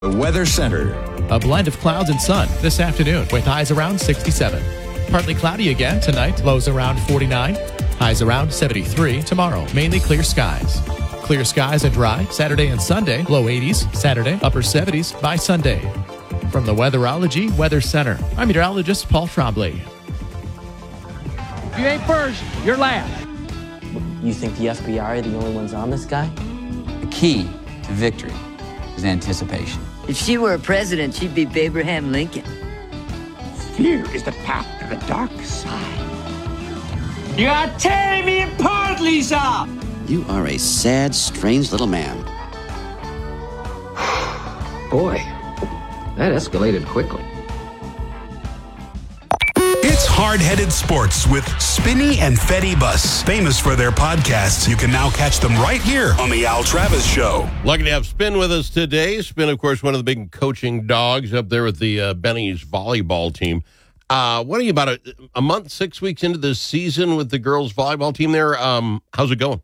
The Weather Center. A blend of clouds and sun this afternoon with highs around 67. Partly cloudy again tonight, lows around 49. Highs around 73 tomorrow. Mainly clear skies. Clear skies and dry Saturday and Sunday. Low 80s Saturday, upper 70s by Sunday. From the Weatherology Weather Center, I'm meteorologist Paul Trombley. If you ain't first, you're last. You think the FBI are the only ones on this guy? The key to victory is anticipation. If she were a president, she'd be Abraham Lincoln. Fear is the path to the dark side. You are tearing me apart, Lisa! You are a sad, strange little man. Boy, that escalated quickly. It's Hard-Headed Sports with Spinney and Fetty Bus. Famous for their podcasts, you can now catch them right here on The Al Travis Show. Lucky to have Spin with us today. Spin, of course, one of the big coaching dogs up there with the Benny's volleyball team. What are you, about a month, 6 weeks into the season with the girls' volleyball team there? How's it going?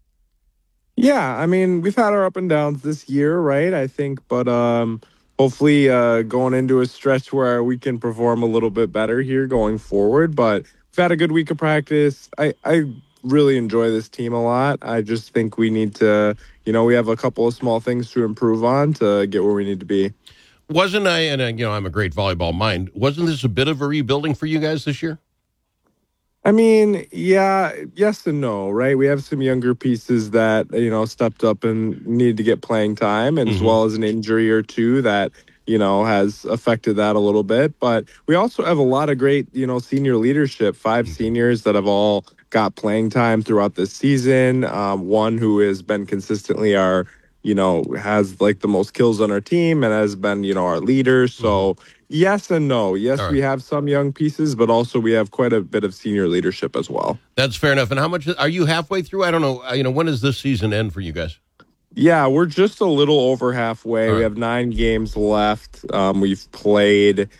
Yeah, I mean, we've had our up and downs this year, right? I think, but hopefully going into a stretch where we can perform a little bit better here going forward. But we've had a good week of practice. I really enjoy this team a lot. I just think we need to, we have a couple of small things to improve on to get where we need to be. I'm a great volleyball mind. Wasn't this a bit of a rebuilding for you guys this year? I mean, yeah, yes and no, right? We have some younger pieces that, stepped up and needed to get playing time, and as well as an injury or two that, has affected that a little bit. But we also have a lot of great, senior leadership, 5 seniors that have all got playing time throughout this season. One who has been consistently our, has like the most kills on our team and has been, our leader. So yes and no. Yes, right. We have some young pieces, but also we have quite a bit of senior leadership as well. That's fair enough. And how much are you halfway through? I don't know. When does this season end for you guys? Yeah, we're just a little over halfway. Right. We have 9 games left. We've played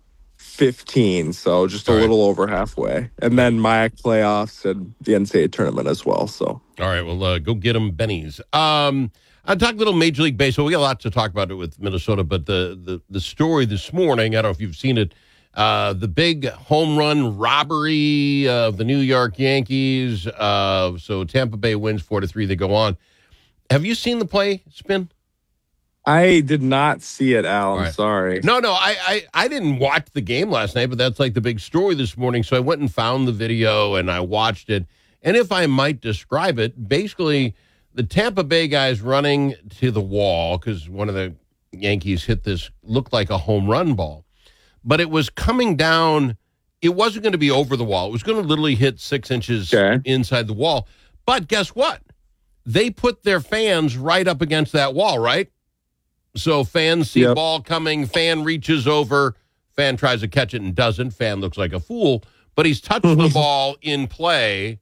15, so just a little over halfway. And then MIAC playoffs and the NCAA tournament as well. So, all right, well, go get them, Bennies. I'll talk a little Major League Baseball. We got a lot to talk about it with Minnesota, but the story this morning, I don't know if you've seen it, the big home run robbery of the New York Yankees. So Tampa Bay wins 4-3. They go on. Have you seen the play, Spin? I did not see it, Al. I'm sorry. No, I didn't watch the game last night, but that's like the big story this morning. So I went and found the video and I watched it. And if I might describe it, basically the Tampa Bay guys running to the wall because one of the Yankees hit this, looked like a home run ball. But it was coming down. It wasn't going to be over the wall. It was going to literally hit 6 inches inside the wall. But guess what? They put their fans right up against that wall, right? So fans see ball coming, fan reaches over, fan tries to catch it and doesn't. Fan looks like a fool, but he's touched the ball in play.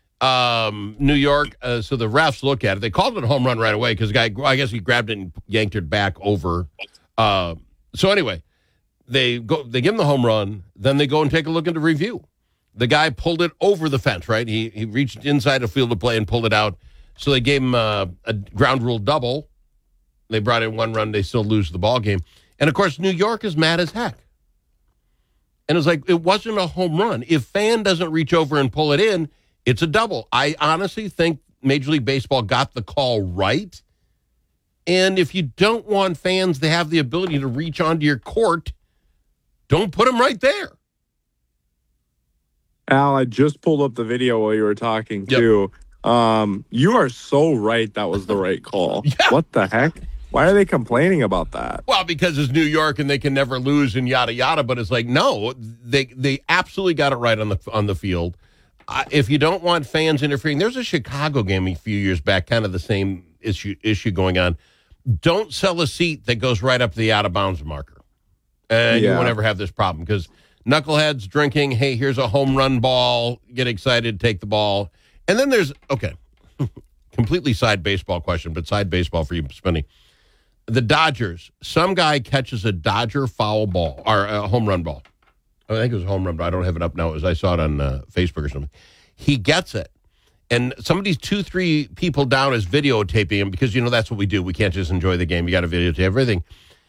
New York, so the refs look at it. They called it a home run right away because the guy, I guess he grabbed it and yanked it back over. So anyway, they give him the home run, then they go and take a look into review. The guy pulled it over the fence, right? He reached inside the field of play and pulled it out. So they gave him a ground rule double. They brought in 1 run. They still lose the ball game. And, of course, New York is mad as heck. And it's like, it wasn't a home run. If fan doesn't reach over and pull it in, it's a double. I honestly think Major League Baseball got the call right. And if you don't want fans to have the ability to reach onto your court, don't put them right there. Al, I just pulled up the video while you were talking, too. You are so right that was the right call. What the heck? Why are they complaining about that? Well, because it's New York and they can never lose and yada yada. But it's like, no, they absolutely got it right on the field. If you don't want fans interfering, there's a Chicago game a few years back, kind of the same issue going on. Don't sell a seat that goes right up to the out of bounds marker, and you won't ever have this problem because knuckleheads drinking. Hey, here's a home run ball. Get excited, take the ball, and then there's completely side baseball question, but side baseball for you, Spinny. The Dodgers, some guy catches a Dodger foul ball or a home run ball. I think it was a home run, but I don't have it up now as I saw it on Facebook or something. He gets it. And somebody's 2-3 people down is videotaping him because, that's what we do. We can't just enjoy the game. You got to videotape everything.